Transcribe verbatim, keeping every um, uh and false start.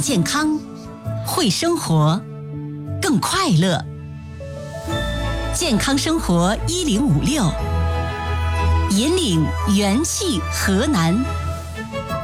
健康，会生活，更快乐。健康生活一零五六，引领元气河南。